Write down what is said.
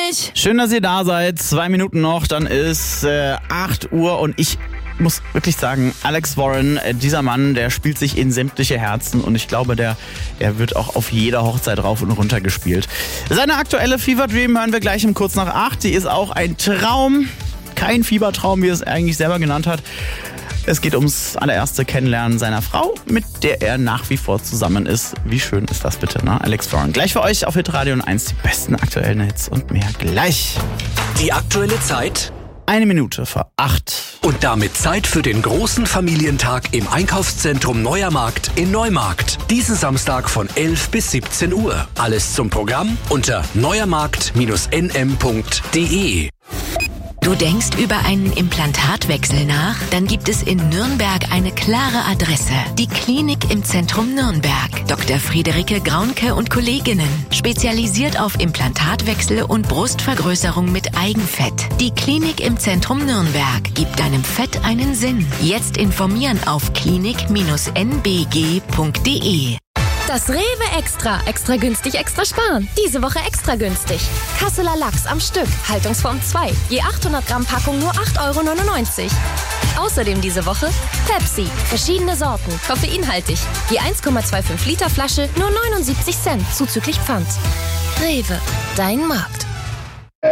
mich. Schön, dass ihr da seid. 2 Minuten noch, dann ist 8 Uhr und ich muss wirklich sagen, Alex Warren, dieser Mann, der spielt sich in sämtliche Herzen und ich glaube, der wird auch auf jeder Hochzeit rauf und runter gespielt. Seine aktuelle Fever Dream hören wir gleich um kurz nach 8. Die ist auch ein Traum, kein Fiebertraum, wie er es eigentlich selber genannt hat. Es geht ums allererste Kennenlernen seiner Frau, mit der er nach wie vor zusammen ist. Wie schön ist das bitte, ne? Alex Warren. Gleich für euch auf Hitradio 1 die besten aktuellen Hits und mehr gleich. Die aktuelle Zeit? 1 Minute vor 8. Und damit Zeit für den großen Familientag im Einkaufszentrum Neuer Markt in Neumarkt. Diesen Samstag von 11 bis 17 Uhr. Alles zum Programm unter neuermarkt-nm.de. Du denkst über einen Implantatwechsel nach? Dann gibt es in Nürnberg eine klare Adresse. Die Klinik im Zentrum Nürnberg. Dr. Friederike Graunke und Kolleginnen. Spezialisiert auf Implantatwechsel und Brustvergrößerung mit Eigenfett. Die Klinik im Zentrum Nürnberg gibt deinem Fett einen Sinn. Jetzt informieren auf klinik-nbg.de. Das Rewe Extra. Extra günstig, extra sparen. Diese Woche extra günstig. Kasseler Lachs am Stück. Haltungsform 2. Je 800 Gramm Packung nur 8,99 €. Außerdem diese Woche Pepsi. Verschiedene Sorten. Koffeinhaltig. Je 1,25 Liter Flasche nur 79 Cent. Zuzüglich Pfand. Rewe. Dein Markt.